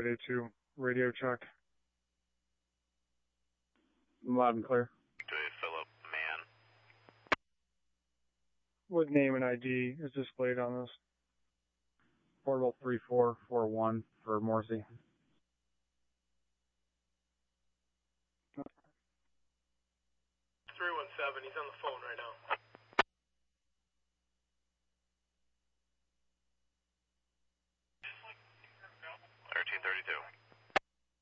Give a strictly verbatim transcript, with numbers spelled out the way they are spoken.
A two, radio check. Loud and clear. Dave Phillip, man. What name and I D is displayed on this? Portable three four four one for Morrissey.